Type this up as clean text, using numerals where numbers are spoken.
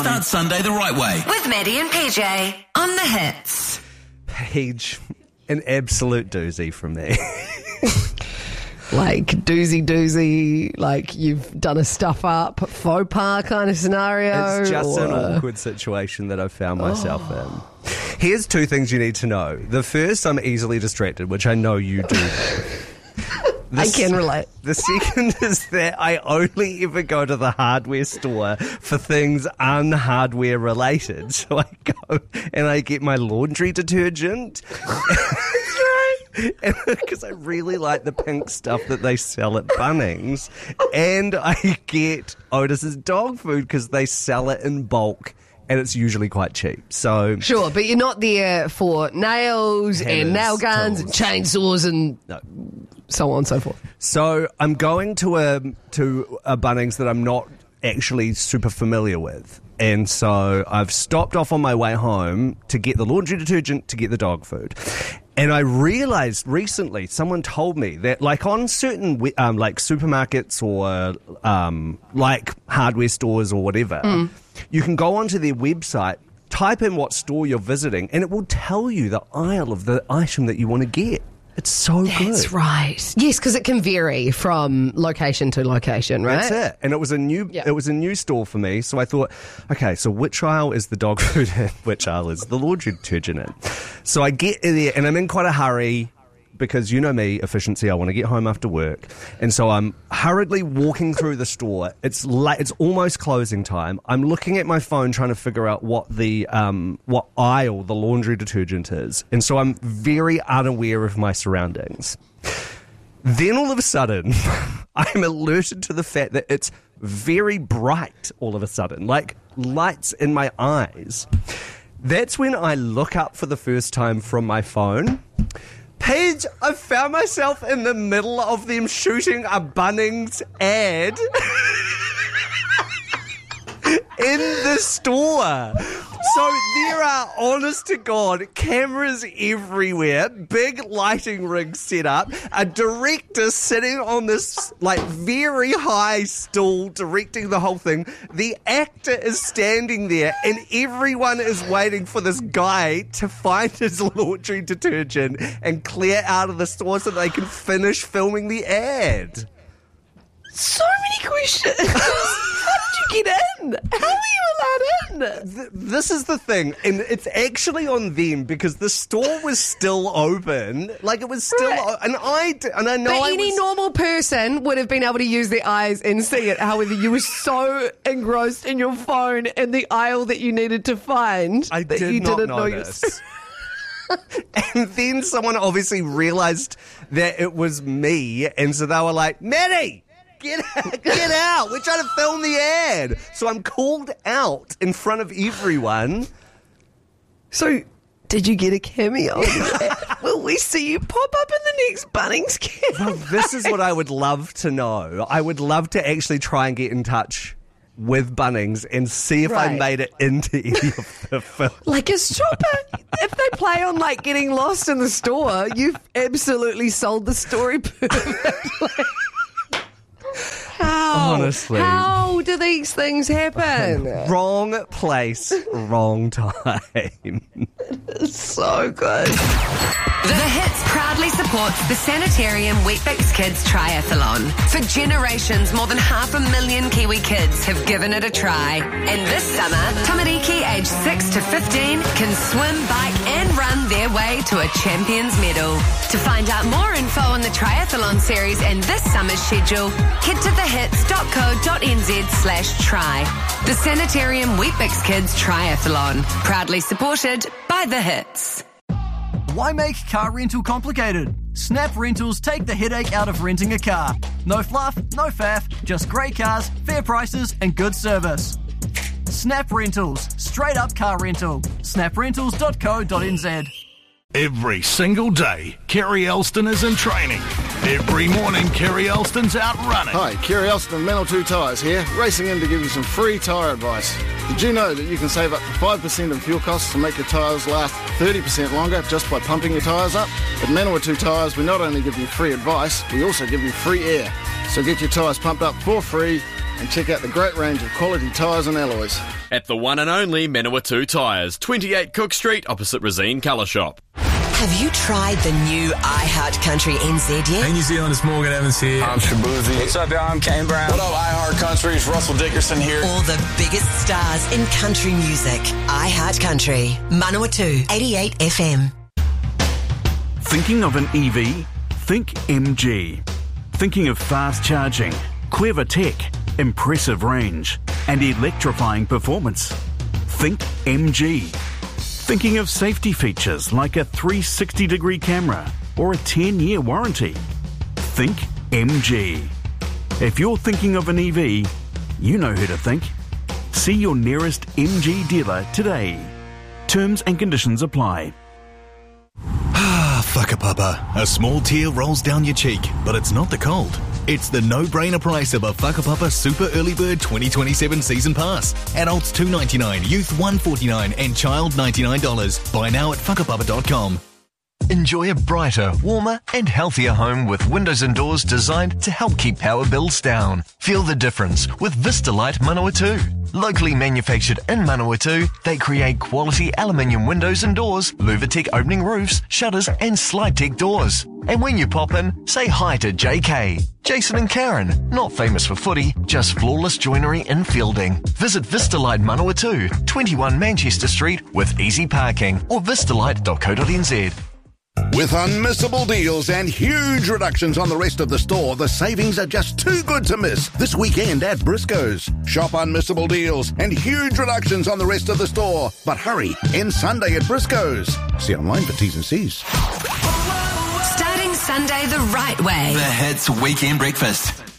Start Sunday the right way. With Maddie and PJ on the Hits. Paige, an absolute doozy from me. Like doozy, like you've done a stuff up, faux pas kind of scenario? It's just an awkward situation that I've found myself in. Here's two things you need to know. The first, I'm easily distracted, which I know you do. I can relate. The second is that I only ever go to the hardware store for things un-hardware related. So I go and I get my laundry detergent. Because I really like the pink stuff that they sell at Bunnings. And I get Otis's dog food because they sell it in bulk. And it's usually quite cheap. So Sure, but you're not there for nails Hammers, and nail guns tools. and chainsaws and so on and so forth. So I'm going to a Bunnings that I'm not actually super familiar with. And so I've stopped off on my way home to get the laundry detergent, to get the dog food. And I realised recently, someone told me that like on certain like supermarkets or like hardware stores or whatever, you can go onto their website, type in what store you're visiting, and it will tell you the aisle of the item that you want to get. It's so good. That's right. Yes, because it can vary from location to location, right? That's it. And it was a new store for me. So I thought, okay, so which aisle is the dog food in? Which aisle is the laundry detergent in? So I get in there and I'm in quite a hurry because you know me, efficiency, I want to get home after work. And so I'm hurriedly walking through the store. It's late, it's almost closing time. I'm looking at my phone trying to figure out what aisle the laundry detergent is. And so I'm very unaware of my surroundings. Then all of a sudden, I'm alerted to the fact that it's very bright all of a sudden, like lights in my eyes. That's when I look up for the first time from my phone. Paige, I found myself in the middle of them shooting a Bunnings ad in the store. So there are, honest to God, cameras everywhere, big lighting rigs set up, a director sitting on this like very high stool directing the whole thing. The actor is standing there and everyone is waiting for this guy to find his laundry detergent and clear out of the store so they can finish filming the ad. So many questions. How did you get in? How were you allowed in? This is the thing, and it's actually on them because the store was still open. Like, it was still Right. and I know But I any was... normal person would have been able to use their eyes and see it. However, you were so engrossed in your phone in the aisle that you needed to find I that did you not didn't know notice. And then someone obviously realised that it was me, and so they were like, Maddie! Get out! We're trying to film the ad. So I'm called out in front of everyone. So, did you get a cameo? Will we see you pop up in the next Bunnings cameo? Well, this is what I would love to know. I would love to actually try and get in touch with Bunnings and see if I Right. made it into any of the film. Like a stripper, if they play on like getting lost in the store, you've absolutely sold the story perfectly. How? Honestly. How do these things happen? Wrong place, wrong time. So good. The Hits proudly supports the Sanitarium Weet-Bix Kids Triathlon. For generations, more than 500,000 Kiwi kids have given it a try. And this summer, Tamariki aged 6 to 15 can swim, bike and run their way to a champion's medal. To find out more info on the triathlon series and this summer's schedule, head to thehits.co.nz/try. The Sanitarium Weet-Bix Kids Triathlon. Proudly supported by The Hits. Why make car rental complicated? Snap Rentals take the headache out of renting a car. No fluff, no faff, just great cars, fair prices and good service. Snap Rentals, straight up car rental. snaprentals.co.nz. Every single day, Kerry Elston is in training. Every morning, Kerry Elston's out running. Hi, Kerry Elston of Mental 2 Tyres here, racing in to give you some free tyre advice. Did you know that you can save up to 5% in fuel costs to make your tyres last 30% longer just by pumping your tyres up? At Mental 2 Tyres, we not only give you free advice, we also give you free air. So get your tyres pumped up for free and check out the great range of quality tyres and alloys. At the one and only Manawatu Tyres, 28 Cook Street, opposite Resine Colour Shop. Have you tried the new iHeart Country NZ yet? Hey New Zealand, it's Morgan Evans here. I'm Shabuzi. What's up, y'all? I'm Kane Brown. What up, iHeart Country? It's Russell Dickerson here. All the biggest stars in country music. iHeart Country. Manawatu, 88 FM. Thinking of an EV? Think MG. Thinking of fast charging, clever tech, impressive range, and electrifying performance? Think MG. Thinking of safety features like a 360-degree camera or a 10-year warranty? Think MG. If you're thinking of an EV, you know who to think. See your nearest MG dealer today. Terms and conditions apply. Whakapapa. A small tear rolls down your cheek, but it's not the cold. It's the no-brainer price of a Whakapapa Super Early Bird 2027 Season Pass. Adults $2.99, youth $1.49 and child $99. Buy now at whakapapa.com. Enjoy a brighter, warmer and healthier home with windows and doors designed to help keep power bills down. Feel the difference with Vistalite Manawatu. Locally manufactured in Manawatu, they create quality aluminium windows and doors, Luvatec opening roofs, shutters and SlideTech doors. And when you pop in, say hi to JK, Jason and Karen, not famous for footy, just flawless joinery in Fielding. Visit Vistalite Manawatu, 21 Manchester Street with easy parking or vistalite.co.nz. With unmissable deals and huge reductions on the rest of the store, the savings are just too good to miss this weekend at Briscoe's. Shop unmissable deals and huge reductions on the rest of the store. But hurry, end Sunday at Briscoe's. See online for T's and C's. Starting Sunday the right way. The Hits Weekend Breakfast.